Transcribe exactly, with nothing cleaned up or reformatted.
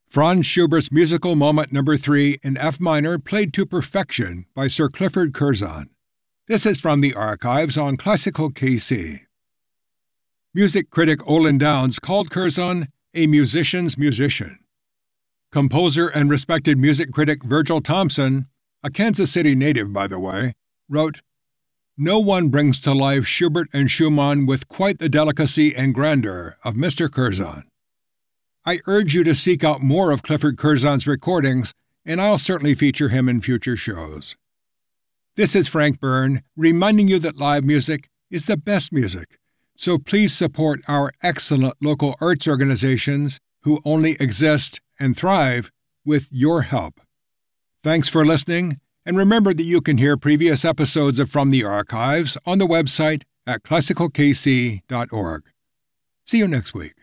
Franz Schubert's musical moment number three in F minor played to perfection by Sir Clifford Curzon. This is from the archives on Classical K C. Music critic Olin Downs called Curzon a musician's musician. Composer and respected music critic Virgil Thompson, a Kansas City native by the way, wrote, "No one brings to life Schubert and Schumann with quite the delicacy and grandeur of Mister Curzon. I urge you to seek out more of Clifford Curzon's recordings, and I'll certainly feature him in future shows." This is Frank Byrne, reminding you that live music is the best music, so please support our excellent local arts organizations who only exist and thrive with your help. Thanks for listening, and remember that you can hear previous episodes of From the Archives on the website at classical k c dot org. See you next week.